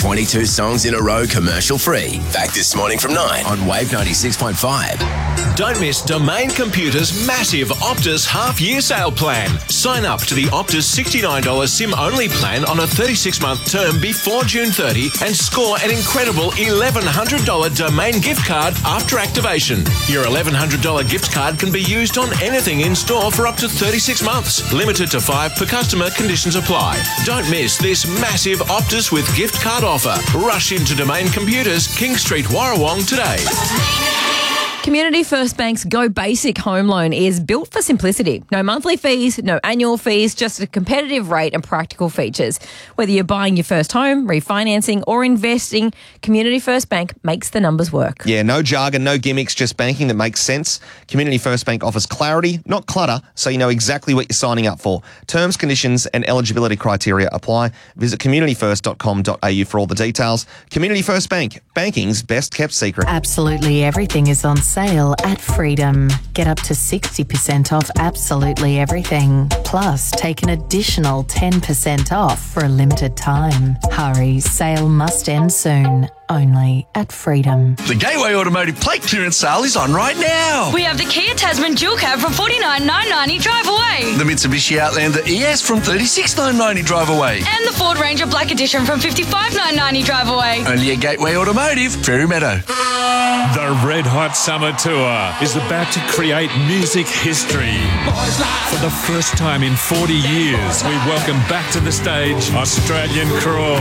22 songs in a row commercial-free. Back this morning from 9 on Wave 96.5. Don't miss Domain Computer's massive Optus half-year sale plan. Sign up to the Optus $69 SIM-only plan on a 36-month term before June 30 and score an incredible $1,100 Domain gift card after activation. Your $1,100 gift card can be used on anything in store for up to 36 months. Limited to 5 per customer. Conditions apply. Don't miss this massive Optus with gift card offer. Rush into Domain Computers, King Street, Warrawong today. Community First Bank's Go Basic home loan is built for simplicity. No monthly fees, no annual fees, just a competitive rate and practical features. Whether you're buying your first home, refinancing or investing, Community First Bank makes the numbers work. Yeah, no jargon, no gimmicks, just banking that makes sense. Community First Bank offers clarity, not clutter, so you know exactly what you're signing up for. Terms, conditions and eligibility criteria apply. Visit communityfirst.com.au for all the details. Community First Bank, banking's best kept secret. Absolutely everything is on sale at Freedom. Get up to 60% off absolutely everything. Plus, take an additional 10% off for a limited time. Hurry, sale must end soon. Only at Freedom. The Gateway Automotive plate clearance sale is on right now. We have the Kia Tasman dual cab from $49,990 drive away. The Mitsubishi Outlander ES from $36,990 drive away. And the Ford Ranger Black Edition from $55,990 drive away. Only at Gateway Automotive, Fairy Meadow. The Red Hot Summer Tour is about to create music history. For the first time in 40 years, we welcome back to the stage Australian Crawl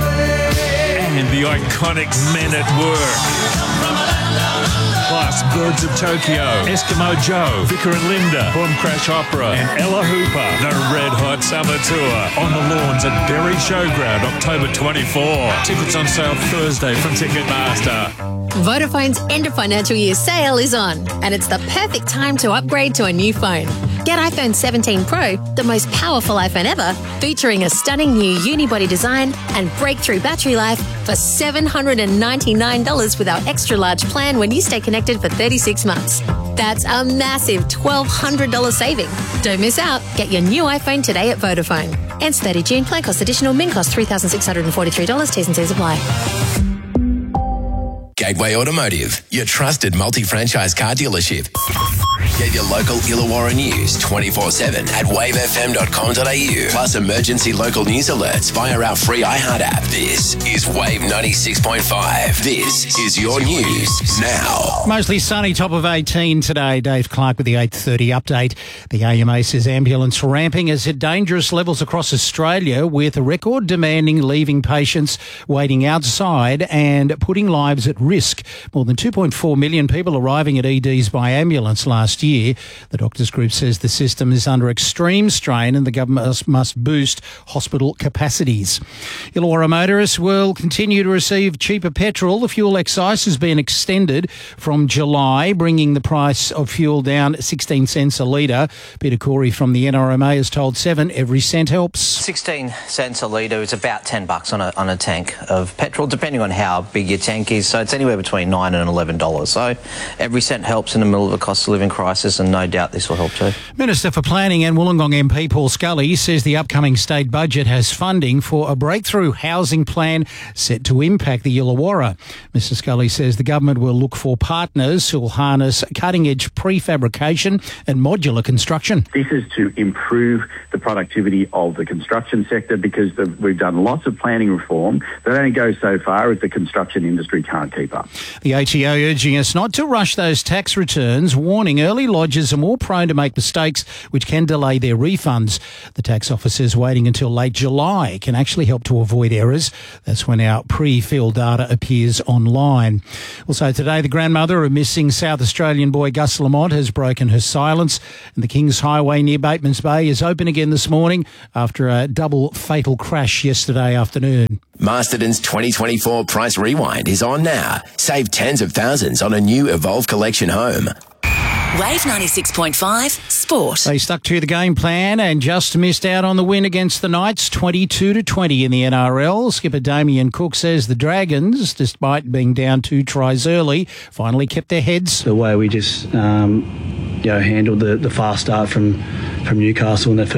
and the iconic Men at Work. Plus Birds of Tokyo, Eskimo Joe, Vicar and Linda, Boom Crash Opera and Ella Hooper. The Red Hot Summer Tour on the lawns at Berry Showground, October 24. Tickets on sale Thursday from Ticketmaster. Vodafone's end of financial year sale is on, and it's the perfect time to upgrade to a new phone. Get iPhone 17 Pro, the most powerful iPhone ever, featuring a stunning new unibody design and breakthrough battery life for $799 with our extra large plan when you stay connected for 36 months. That's a massive $1,200 saving. Don't miss out. Get your new iPhone today at Vodafone. Ends 30 June. Plan cost additional. Min cost $3,643. T's and C's apply. Gateway Automotive, your trusted multi-franchise car dealership. Get your local Illawarra news 24/7 at wavefm.com.au. Plus emergency local news alerts via our free iHeart app. This is Wave 96.5. This is your news now. Mostly sunny, top of 18 today. Dave Clark with the 8:30 update. The AMA says ambulance ramping is at dangerous levels across Australia, with a record demanding leaving patients waiting outside and putting lives at risk. More than 2.4 million people arriving at EDs by ambulance last year. The doctors group says the system is under extreme strain and the government must boost hospital capacities. Illawarra motorists will continue to receive cheaper petrol. The fuel excise has been extended from July, bringing the price of fuel down 16 cents a litre. Peter Corey from the NRMA has told Seven every cent helps. 16 cents a litre is about $10 on a tank of petrol, depending on how big your tank is. So it's anywhere between $9 and $11. So every cent helps in the middle of a cost of living crisis, and no doubt this will help too. Minister for Planning and Wollongong MP Paul Scully says the upcoming state budget has funding for a breakthrough housing plan set to impact the Illawarra. Mr Scully says the government will look for partners who will harness cutting-edge prefabrication and modular construction. This is to improve the productivity of the construction sector, because we've done lots of planning reform that only goes so far if the construction industry can't keep up. The ATO urging us not to rush those tax returns, warning early lodgers are more prone to make mistakes which can delay their refunds. The tax office says waiting until late July can actually help to avoid errors. That's when our pre-fill data appears online. Also today, the grandmother of missing South Australian boy Gus Lamont has broken her silence, and the Kings Highway near Batemans Bay is open again this morning after a double fatal crash yesterday afternoon. Masterton's 2024 Price Rewind is on now. Save tens of thousands on a new Evolve Collection home. Wave 96.5 Sport. They stuck to the game plan and just missed out on the win against the Knights, 22-20 in the NRL. Skipper Damien Cook says the Dragons, despite being down 2 tries early, finally kept their heads. The way we just handled the fast start from Newcastle in that